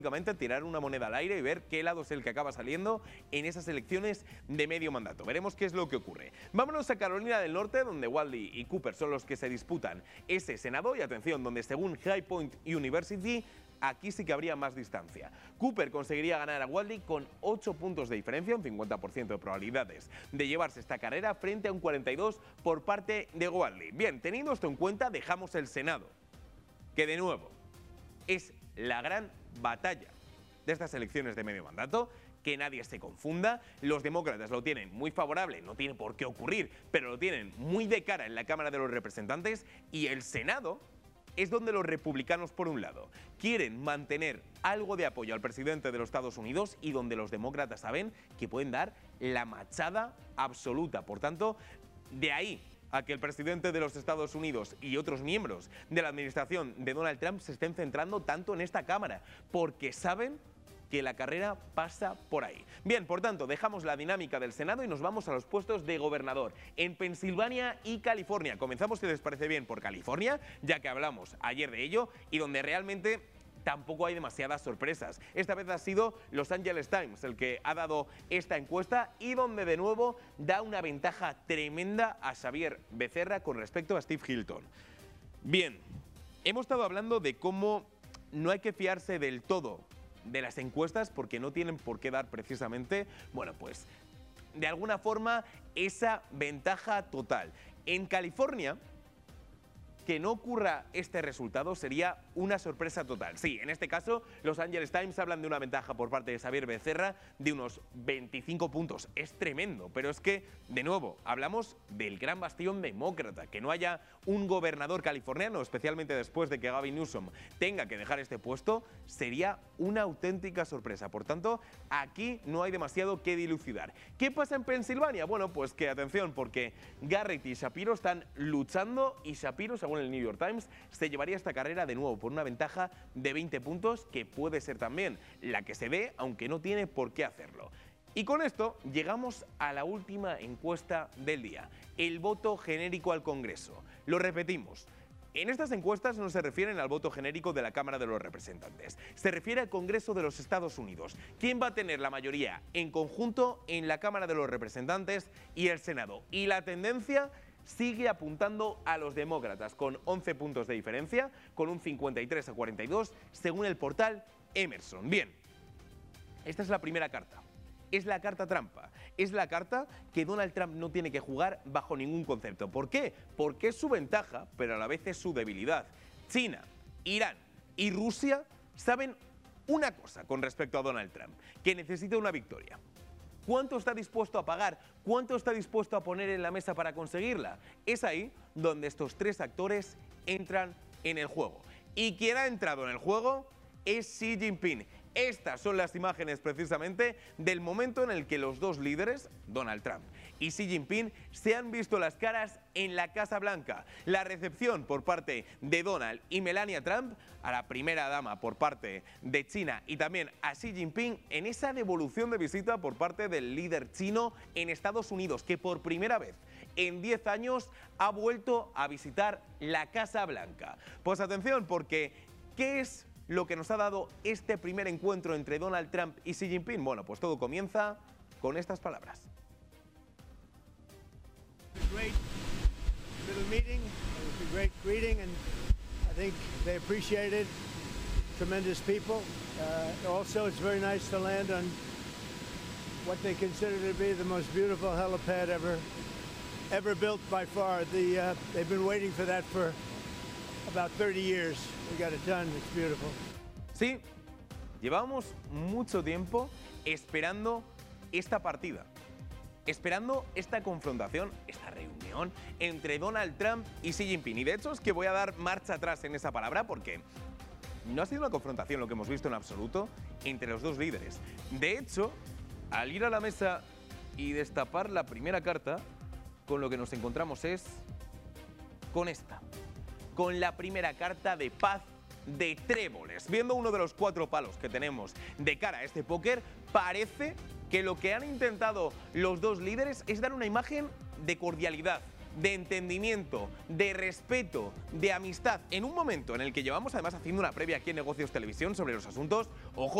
tirar una moneda al aire y ver qué lado es el que acaba saliendo en esas elecciones de medio mandato. Veremos qué es lo que ocurre. Vámonos a Carolina del Norte, donde Waldie y Cooper son los que se disputan ese Senado. Y atención, donde según High Point University, aquí sí que habría más distancia. Cooper conseguiría ganar a Waldie con 8 puntos de diferencia, un 50% de probabilidades de llevarse esta carrera frente a un 42% por parte de Waldie. Bien, teniendo esto en cuenta, dejamos el Senado, que de nuevo es la gran batalla de estas elecciones de medio mandato. Que nadie se confunda, los demócratas lo tienen muy favorable, no tiene por qué ocurrir, pero lo tienen muy de cara en la Cámara de los Representantes, y el Senado es donde los republicanos, por un lado, quieren mantener algo de apoyo al presidente de los Estados Unidos y donde los demócratas saben que pueden dar la machada absoluta. Por tanto, de ahí a que el presidente de los Estados Unidos y otros miembros de la administración de Donald Trump se estén centrando tanto en esta Cámara, porque saben que la carrera pasa por ahí. Bien, por tanto, dejamos la dinámica del Senado y nos vamos a los puestos de gobernador en Pensilvania y California. Comenzamos, si les parece bien, por California, ya que hablamos ayer de ello y donde realmente tampoco hay demasiadas sorpresas. Esta vez ha sido Los Angeles Times el que ha dado esta encuesta y donde de nuevo da una ventaja tremenda a Xavier Becerra con respecto a Steve Hilton. Bien, hemos estado hablando de cómo no hay que fiarse del todo de las encuestas porque no tienen por qué dar precisamente, bueno, pues de alguna forma esa ventaja total. En California, que no ocurra este resultado sería una sorpresa total. Sí, en este caso, Los Angeles Times hablan de una ventaja por parte de Xavier Becerra de unos 25 puntos. Es tremendo, pero es que, de nuevo, hablamos del gran bastión demócrata. Que no haya un gobernador californiano, especialmente después de que Gavin Newsom tenga que dejar este puesto, sería una auténtica sorpresa. Por tanto, aquí no hay demasiado que dilucidar. ¿Qué pasa en Pensilvania? Bueno, pues que atención, porque Garrett y Shapiro están luchando y Shapiro, según el New York Times, se llevaría esta carrera de nuevo por una ventaja de 20 puntos, que puede ser también la que se dé, aunque no tiene por qué hacerlo. Y con esto llegamos a la última encuesta del día, el voto genérico al Congreso. Lo repetimos. En estas encuestas no se refieren al voto genérico de la Cámara de los Representantes, se refiere al Congreso de los Estados Unidos. ¿Quién va a tener la mayoría en conjunto en la Cámara de los Representantes y el Senado? Y la tendencia sigue apuntando a los demócratas con 11 puntos de diferencia, con un 53-42, según el portal Emerson. Bien, esta es la primera carta. Es la carta trampa. Es la carta que Donald Trump no tiene que jugar bajo ningún concepto. ¿Por qué? Porque es su ventaja, pero a la vez es su debilidad. China, Irán y Rusia saben una cosa con respecto a Donald Trump, que necesita una victoria. ¿Cuánto está dispuesto a pagar? ¿Cuánto está dispuesto a poner en la mesa para conseguirla? Es ahí donde estos tres actores entran en el juego. Y quien ha entrado en el juego es Xi Jinping. Estas son las imágenes precisamente del momento en el que los dos líderes, Donald Trump y Xi Jinping, se han visto las caras en la Casa Blanca. La recepción por parte de Donald y Melania Trump a la primera dama por parte de China y también a Xi Jinping en esa devolución de visita por parte del líder chino en Estados Unidos, que por primera vez en 10 años ha vuelto a visitar la Casa Blanca. Pues atención, porque ¿qué es lo que nos ha dado este primer encuentro entre Donald Trump y Xi Jinping? Bueno, pues todo comienza con estas palabras. Great little meeting. It was a great greeting, and I think they appreciate it. Tremendous people. Also, it's very nice to land on what they consider to be the most beautiful helipad ever built by far. They've been waiting for that for about 30 years. We got it done. It's beautiful. Sí, llevamos mucho tiempo esperando esta partida, esperando esta confrontación, esta reunión entre Donald Trump y Xi Jinping. Y de hecho es que voy a dar marcha atrás en esa palabra porque no ha sido una confrontación lo que hemos visto en absoluto entre los dos líderes. De hecho, al ir a la mesa y destapar la primera carta, con lo que nos encontramos es con esta, con la primera carta de paz de tréboles. Viendo uno de los 4 palos que tenemos de cara a este póker, parece que lo que han intentado los dos líderes es dar una imagen de cordialidad, de entendimiento, de respeto, de amistad, en un momento en el que llevamos además haciendo una previa aquí en Negocios Televisión sobre los asuntos, ojo,